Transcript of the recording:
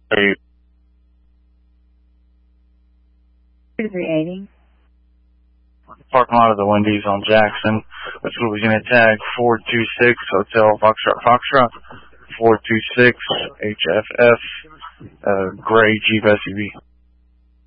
Hey, 380. parking lot of the Wendy's on Jackson. That's what we're going to tag 426 Hotel Foxtrot, 426 HFF, gray Jeep SUV.